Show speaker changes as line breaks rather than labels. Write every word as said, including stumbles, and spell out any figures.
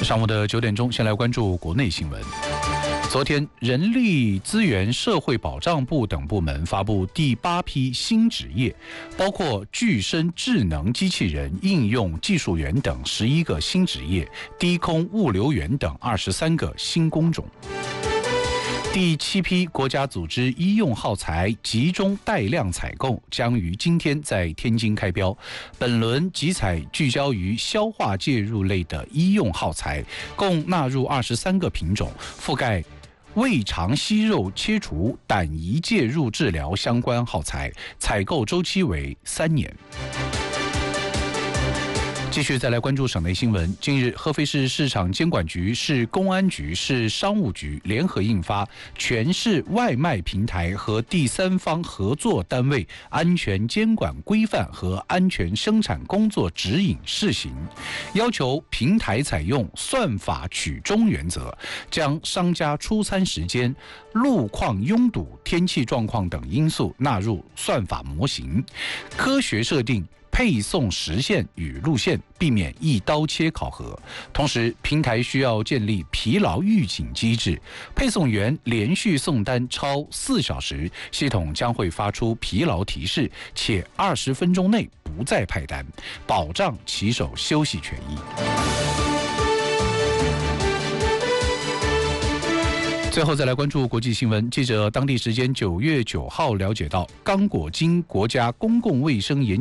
上午的九点钟，先来关注国内新闻。昨天，人力资源社会保障部等部门发布第八批新职业，包括具身智能机器人应用技术员等十一个新职业，低空物流员等二十三个新工种。第七批国家组织医用耗材集中带量采购将于今天在天津开标。本轮集采聚焦于消化介入类的医用耗材，共纳入二十三个品种，覆盖胃肠息肉切除、胆胰介入治疗相关耗材，采购周期为三年。继续再来关注省内新闻。近日，合肥市市场监管局、市公安局、市商务局联合印发《全市外卖平台和第三方合作单位安全监管规范和安全生产工作指引（试行）》，要求平台采用算法取中原则，将商家出餐时间、路况拥堵、天气状况等因素纳入算法模型，科学设定配送时限与路线，避免一刀切考核。同时，平台需要建立疲劳预警机制，配送员连续送单超四小时，系统将会发出疲劳提示，且二十分钟内不再派单，保障骑手休息权益。最后再来关注国际新闻。记者当地时间九月九号了解到，刚果金国家公共卫生研